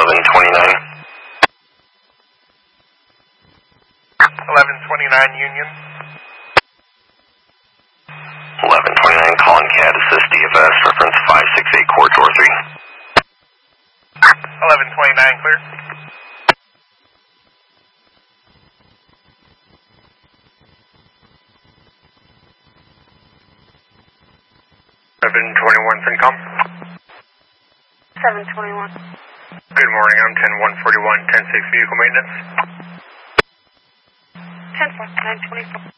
1129. 1129 Union. 1129 calling CAD assist DFS, reference 568 corridor 3. 1129 clear. COM. 721. Good morning, I'm 10141, 10-6 vehicle maintenance. 10-4, 924.